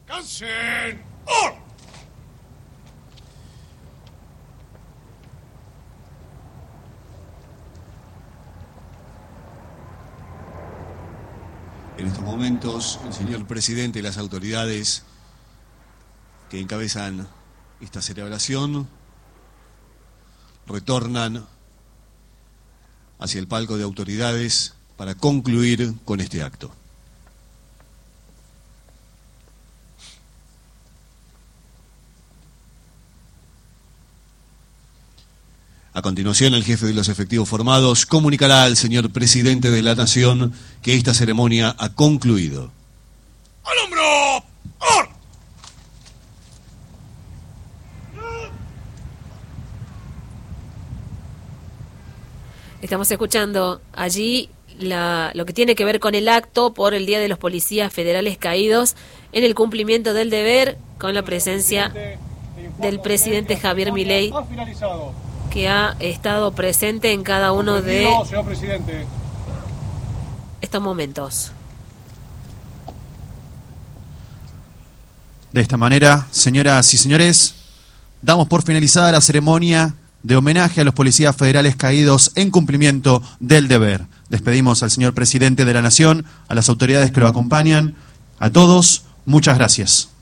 ¡Descansen! ¡Oh! En estos momentos, el señor presidente y las autoridades que encabezan esta celebración retornan hacia el palco de autoridades para concluir con este acto. A continuación, el jefe de los efectivos formados comunicará al señor presidente de la Nación que esta ceremonia ha concluido. ¡Al hombro! ¡Oh! Estamos escuchando allí lo que tiene que ver con el acto por el Día de los Policías Federales Caídos en el cumplimiento del deber, con la presencia del presidente Javier Milei, que ha estado presente en cada uno de estos momentos. De esta manera, señoras y señores, damos por finalizada la ceremonia de homenaje a los policías federales caídos en cumplimiento del deber. Despedimos al señor presidente de la Nación, a las autoridades que lo acompañan, a todos, muchas gracias.